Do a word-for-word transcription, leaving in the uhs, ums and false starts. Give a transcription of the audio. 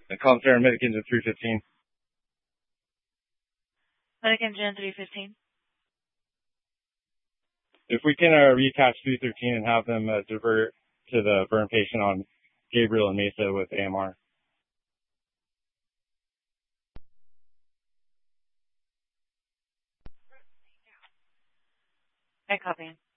And call Sarah Medic Engine three fifteen. Medic Engine three fifteen. If we can uh, reattach three thirteen and have them uh, divert to the burn patient on Gabriel and Mesa with A M R. I copy.